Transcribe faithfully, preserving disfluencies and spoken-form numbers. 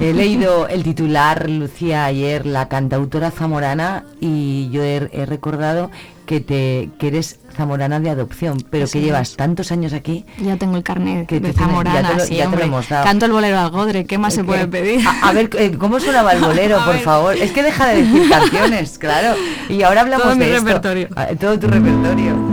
He leído el titular, Lucía, ayer, la cantautora zamorana, y yo he, he recordado que te que eres zamorana de adopción, pero Eso que llevas es. tantos años aquí. Ya tengo el carnet Que de te tienes- zamorana, ya te lo- sí, ya te lo hombre. hemos dado. Canto el bolero al Godre, ¿qué más se Es puede que- pedir? A, a ver, eh, ¿cómo sonaba el bolero, A por ver. favor? Es que deja de decir canciones, claro. Y ahora hablamos Todo mi de esto. repertorio. Ah, todo tu repertorio.